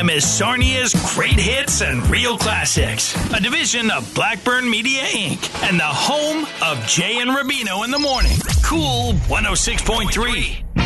FM is Sarnia's Great Hits and Real Classics, a division of Blackburn Media, Inc., and the home of Jay and Rubino in the morning. Cool 106.3.